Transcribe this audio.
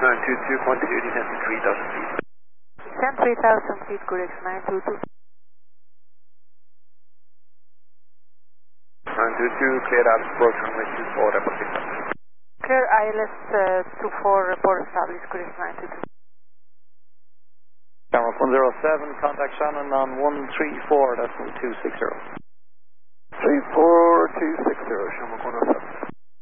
922, quantity descent to 3,000 feet. Descent 3,000 feet, correction 922. 922, clear out approach runway 24, report 6. Clear ILS 24, report established, correction 922. Camera 107, contact Shannon on 134, that's 260. 34260, Shamrock 107.